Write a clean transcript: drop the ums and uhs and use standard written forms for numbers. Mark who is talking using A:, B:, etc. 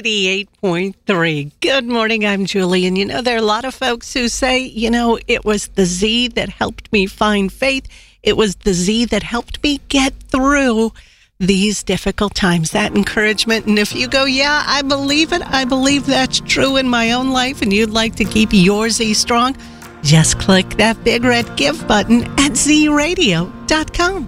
A: 88.3. Good morning, I'm Julie. And there are a lot of folks who say, it was the Z that helped me find faith. It was the Z that helped me get through these difficult times, that encouragement. And if you go, yeah, I believe it, I believe that's true in my own life, and you'd like to keep your Z strong, just click that big red give button at zradio.com.